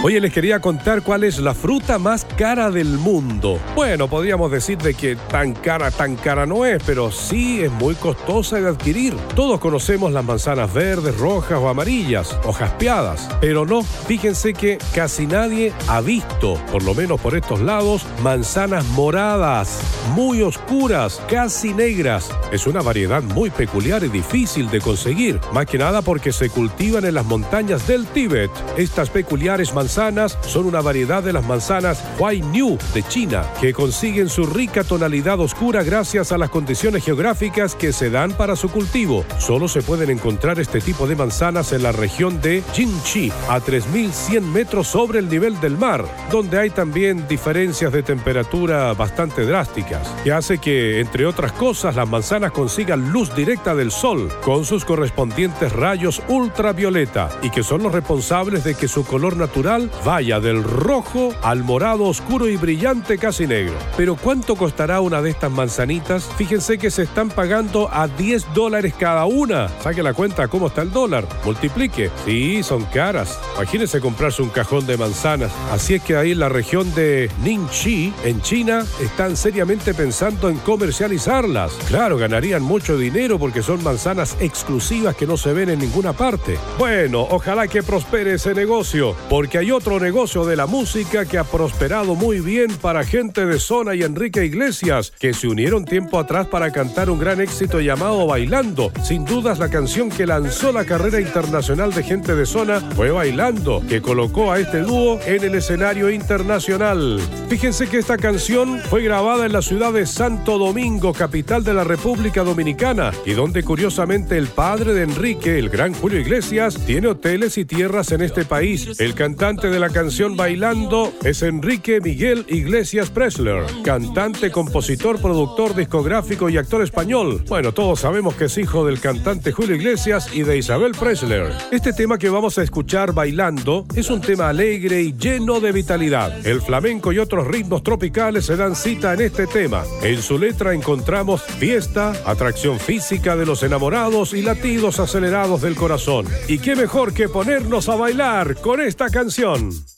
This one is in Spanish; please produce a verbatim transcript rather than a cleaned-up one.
Oye, les quería contar cuál es la fruta más cara del mundo. Bueno, podríamos decir de que tan cara, tan cara no es, pero sí es muy costosa de adquirir. Todos conocemos las manzanas verdes, rojas o amarillas, o jaspeadas, pero no, fíjense que casi nadie ha visto, por lo menos por estos lados, manzanas moradas, muy oscuras, casi negras. Es una variedad muy peculiar y difícil de conseguir, más que nada porque se cultivan en las montañas del Tíbet. Estas peculiares manzanas son una variedad de las manzanas Huainyu de China, que consiguen su rica tonalidad oscura gracias a las condiciones geográficas que se dan para su cultivo. Solo se pueden encontrar este tipo de manzanas en la región de Jinchi, a tres mil cien metros sobre el nivel del mar, donde hay también diferencias de temperatura bastante drásticas, que hace que, entre otras cosas, las manzanas consigan luz directa del sol, con sus correspondientes rayos ultravioleta, y que son los responsables de que su color natural vaya del rojo al morado oscuro y brillante casi negro. Pero ¿cuánto costará una de estas manzanitas? Fíjense que se están pagando a diez dólares cada una. Saque la cuenta cómo está el dólar. Multiplique. Sí, son caras. Imagínense comprarse un cajón de manzanas. Así es que ahí en la región de Ningxi, en China, están seriamente pensando en comercializarlas. Claro, ganarían mucho dinero porque son manzanas exclusivas que no se ven en ninguna parte. Bueno, ojalá que prospere ese negocio, porque hay otro negocio de la música que ha prosperado muy bien para Gente de Zona y Enrique Iglesias, que se unieron tiempo atrás para cantar un gran éxito llamado Bailando. Sin dudas, la canción que lanzó la carrera internacional de Gente de Zona fue Bailando, que colocó a este dúo en el escenario internacional. Fíjense que esta canción fue grabada en la ciudad de Santo Domingo, capital de la República Dominicana, y donde curiosamente el padre de Enrique, el gran Julio Iglesias, tiene hoteles y tierras en este país. El cantante de la canción Bailando es Enrique Miguel Iglesias Presler, cantante, compositor, productor discográfico y actor español. Bueno, todos sabemos que es hijo del cantante Julio Iglesias y de Isabel Presler. Este tema que vamos a escuchar, Bailando, es un tema alegre y lleno de vitalidad. El flamenco y otros ritmos tropicales se dan cita en este tema. En su letra encontramos fiesta, atracción física de los enamorados y latidos acelerados del corazón. Y qué mejor que ponernos a bailar con esta canción.